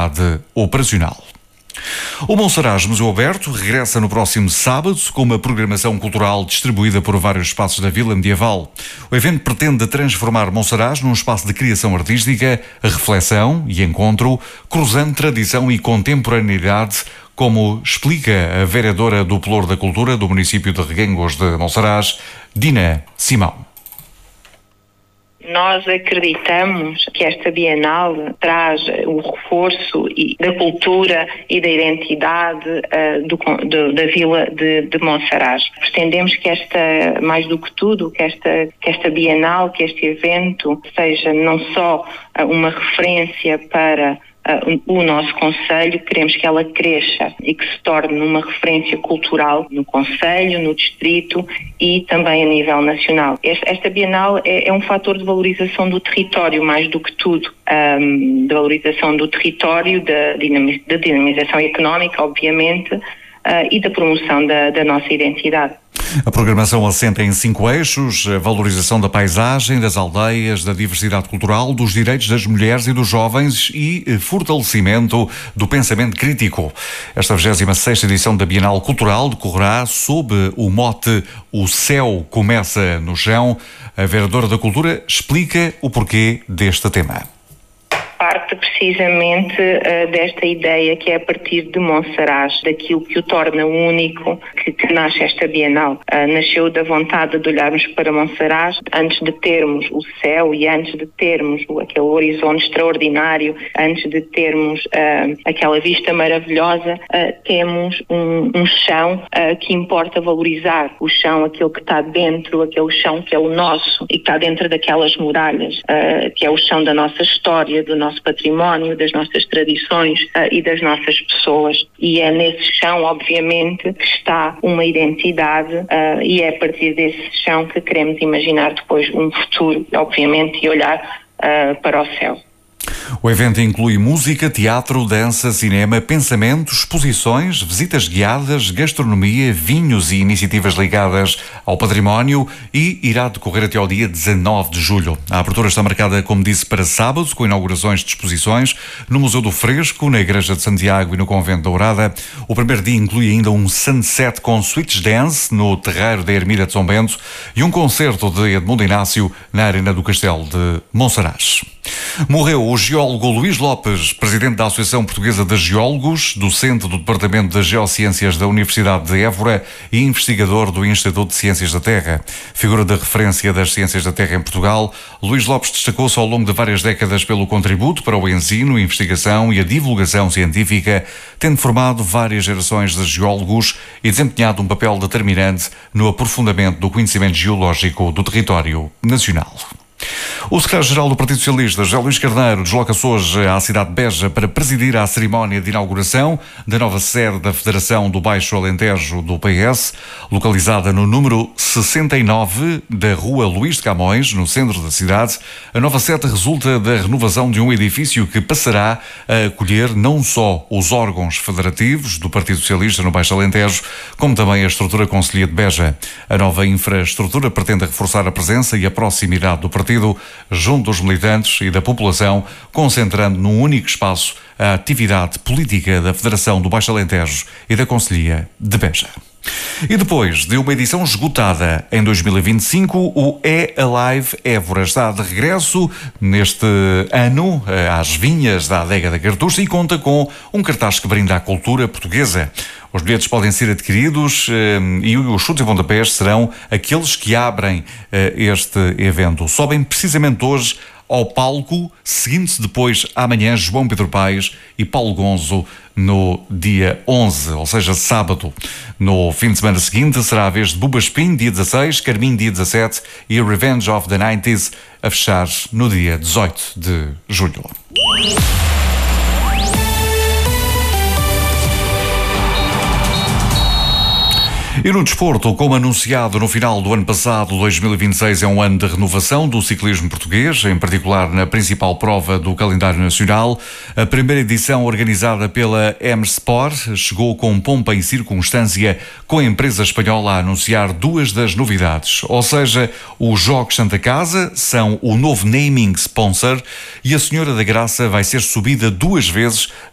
capacidade operacional. O Monsaraz Museu Aberto regressa no próximo sábado com uma programação cultural distribuída por vários espaços da Vila Medieval. O evento pretende transformar Monsaraz num espaço de criação artística, reflexão e encontro, cruzando tradição e contemporaneidade, como explica a vereadora do Pelouro da Cultura do município de Reguengos de Monsaraz, Dina Simão. Nós acreditamos que esta Bienal traz o reforço da cultura e da identidade da Vila de Monsaraz. Pretendemos que mais do que tudo, que esta Bienal, que este evento seja não só uma referência para o nosso concelho, queremos que ela cresça e que se torne uma referência cultural no concelho, no distrito e também a nível nacional. Esta Bienal é um fator de valorização do território, mais do que tudo, de valorização do território, da dinamização económica, obviamente, e da promoção da nossa identidade. A programação assenta em 5 eixos: a valorização da paisagem, das aldeias, da diversidade cultural, dos direitos das mulheres e dos jovens e fortalecimento do pensamento crítico. Esta 26ª edição da Bienal Cultural decorrerá sob o mote "O céu começa no chão". A vereadora da Cultura explica o porquê deste tema. Parte precisamente desta ideia que é a partir de Monsaraz, daquilo que o torna único, que nasce esta Bienal. Nasceu da vontade de olharmos para Monsaraz antes de termos o céu e antes de termos aquele horizonte extraordinário, antes de termos aquela vista maravilhosa, temos um chão que importa valorizar, o chão, aquele que está dentro, aquele chão que é o nosso e que está dentro daquelas muralhas, que é o chão da nossa história, do nosso património, das nossas tradições e das nossas pessoas. E é nesse chão, obviamente, que está uma identidade e é a partir desse chão que queremos imaginar depois um futuro, obviamente, e olhar para o céu. O evento inclui música, teatro, dança, cinema, pensamento, exposições, visitas guiadas, gastronomia, vinhos e iniciativas ligadas ao património e irá decorrer até ao dia 19 de julho. A abertura está marcada, como disse, para sábado, com inaugurações de exposições no Museu do Fresco, na Igreja de Santiago e no Convento da Ourada. O primeiro dia inclui ainda um sunset com switch dance no terreiro da Ermida de São Bento e um concerto de Edmundo Inácio na Arena do Castelo de Monsaraz. Morreu o geólogo Luís Lopes, presidente da Associação Portuguesa de Geólogos, docente do Departamento de Geociências da Universidade de Évora e investigador do Instituto de Ciências da Terra. Figura de referência das ciências da Terra em Portugal, Luís Lopes destacou-se ao longo de várias décadas pelo contributo para o ensino, a investigação e a divulgação científica, tendo formado várias gerações de geólogos e desempenhado um papel determinante no aprofundamento do conhecimento geológico do território nacional. O secretário-geral do Partido Socialista, José Luís Carneiro, desloca-se hoje à cidade de Beja para presidir a cerimónia de inauguração da nova sede da Federação do Baixo Alentejo do PS, localizada no número 69 da Rua Luís de Camões, no centro da cidade. A nova sede resulta da renovação de um edifício que passará a acolher não só os órgãos federativos do Partido Socialista no Baixo Alentejo, como também a estrutura concelhia de Beja. A nova infraestrutura pretende reforçar a presença e a proximidade do partido junto dos militantes e da população, concentrando num único espaço a atividade política da Federação do Baixo Alentejo e da Concelhia de Beja. E depois de uma edição esgotada em 2025, o E-Alive Évora está de regresso neste ano às vinhas da Adega da Cartucha e conta com um cartaz que brinda à cultura portuguesa. Os bilhetes podem ser adquiridos e os chutes e pontapés serão aqueles que abrem este evento. Sobem precisamente hoje ao palco, seguindo-se depois amanhã João Pedro Paes e Paulo Gonzo no dia 11, ou seja, sábado. No fim de semana seguinte será a vez de Buba Espinho, dia 16, Carminho, dia 17 e Revenge of the 90s a fechar no dia 18 de julho. E no desporto, como anunciado no final do ano passado, 2026 é um ano de renovação do ciclismo português, em particular na principal prova do calendário nacional. A primeira edição, organizada pela M-Sport, chegou com pompa e circunstância, com a empresa espanhola a anunciar duas das novidades. Ou seja, os Jogos Santa Casa são o novo naming sponsor e a Senhora da Graça vai ser subida 2 vezes